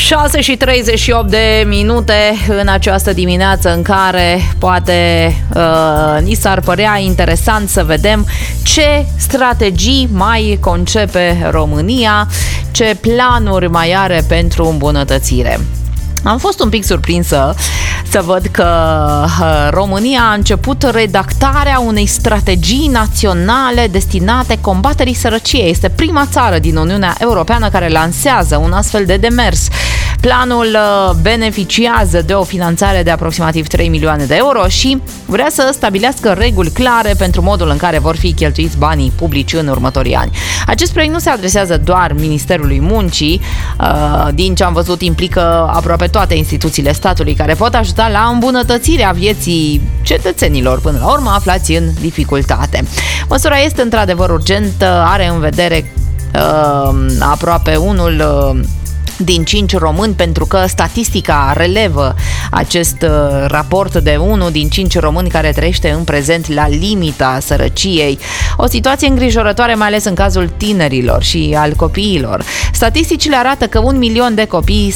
6:38 de minute în această dimineață în care poate ni s-ar părea interesant să vedem ce strategii mai concepe România, ce planuri mai are pentru îmbunătățire. Am fost un pic surprinsă să văd că România a început redactarea unei strategii naționale destinate combaterii sărăciei. Este prima țară din Uniunea Europeană care lansează un astfel de demers. Planul beneficiază de o finanțare de aproximativ 3 milioane de euro și vrea să stabilească reguli clare pentru modul în care vor fi cheltuiți banii publici în următorii ani. Acest proiect nu se adresează doar Ministerului Muncii, din ce am văzut implică aproape toate instituțiile statului care pot ajuta la îmbunătățirea vieții cetățenilor, până la urmă aflați în dificultate. Măsura este într-adevăr urgentă, are în vedere aproape unul din 5 români, pentru că statistica relevă acest raport de 1 din 5 români care trăiește în prezent la limita sărăciei. O situație îngrijorătoare, mai ales în cazul tinerilor și al copiilor. Statisticile arată că 1 milion de copii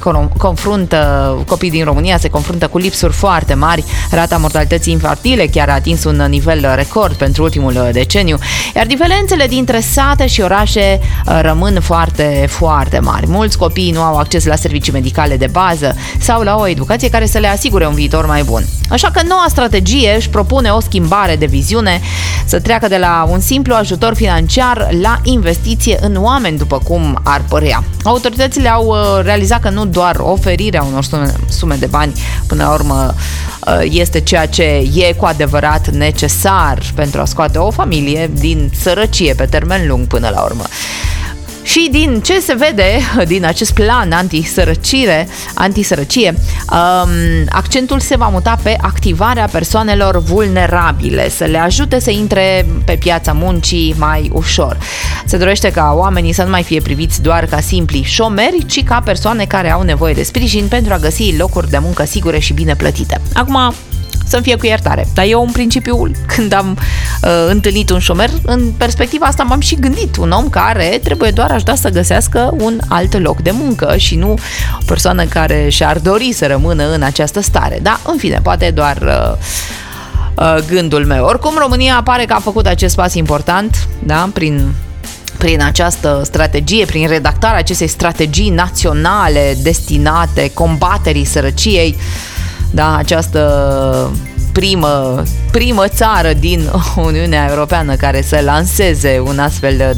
copii din România se confruntă cu lipsuri foarte mari. Rata mortalității infantile chiar a atins un nivel record pentru ultimul deceniu, iar diferențele dintre sate și orașe rămân foarte, foarte mari. Mulți copiii nu au acces la servicii medicale de bază sau la o educație care să le asigure un viitor mai bun. Așa că noua strategie își propune o schimbare de viziune, să treacă de la un simplu ajutor financiar la investiție în oameni, după cum ar părea. Autoritățile au realizat că nu doar oferirea unor sume de bani, până la urmă, este ceea ce e cu adevărat necesar pentru a scoate o familie din sărăcie pe termen lung până la urmă. Și din ce se vede din acest plan antisărăcie, accentul se va muta pe activarea persoanelor vulnerabile, să le ajute să intre pe piața muncii mai ușor. Se dorește ca oamenii să nu mai fie priviți doar ca simpli șomeri, ci ca persoane care au nevoie de sprijin pentru a găsi locuri de muncă sigure și bine plătite. Acum, să-mi fie cu iertare, dar eu în principiu, când am întâlnit un șomer, în perspectiva asta m-am și gândit, un om care trebuie doar ajutat să găsească un alt loc de muncă și nu o persoană care și-ar dori să rămână în această stare. Da, în fine, poate doar gândul meu. Oricum, România pare că a făcut acest pas important, da, prin această strategie, prin redactarea acestei strategii naționale destinate combaterii sărăciei. Da, această primă țară din Uniunea Europeană care să lanseze un astfel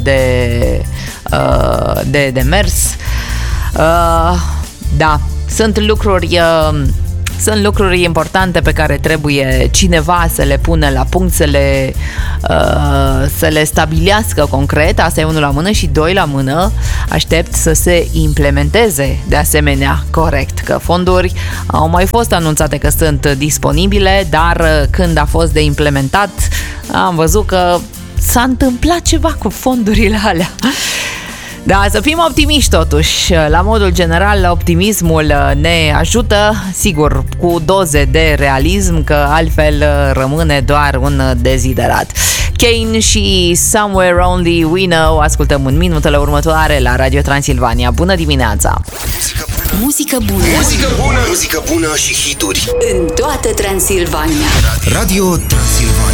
de demers. Da, sunt lucruri importante pe care trebuie cineva să le pună la punct, să le stabilească concret. Asta e unul la mână și doi la mână. Aștept să se implementeze de asemenea corect, că fonduri au mai fost anunțate că sunt disponibile, dar când a fost de implementat am văzut că s-a întâmplat ceva cu fondurile alea. Da, să fim optimiști totuși. La modul general, optimismul ne ajută, sigur, cu doze de realism, că altfel rămâne doar un deziderat. Kane și Somewhere Only We Know ascultăm în minutele următoare la Radio Transilvania. Bună dimineața! Muzică bună! Muzică bună! Muzică bună și hituri în toată Transilvania. Radio Transilvania.